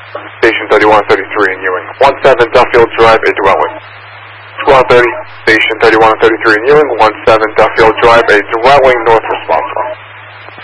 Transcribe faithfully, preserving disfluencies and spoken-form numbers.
Station thirty-one thirty-three in Ewing. one seven Duffield Drive, a dwelling. Squad thirty, Station thirty-one thirty-three in Ewing. one seven Duffield Drive, a dwelling, north response.